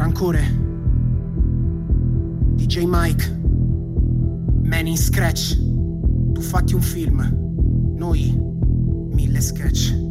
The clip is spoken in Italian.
Rancore, DJ Mike, Man in Scratch. Tu fatti un film, noi 1000 sketch.